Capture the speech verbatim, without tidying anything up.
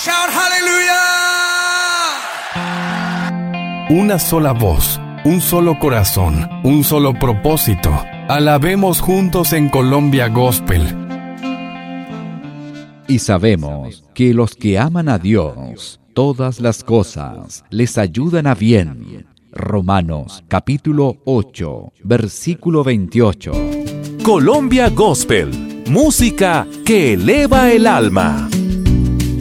Shout hallelujah. Una sola voz, un solo corazón, un solo propósito. Alabemos juntos en Colombia Gospel. Y sabemos que los que aman a Dios, todas las cosas les ayudan a bien. Romanos capítulo ocho, versículo veintiocho. Colombia Gospel, música que eleva el alma.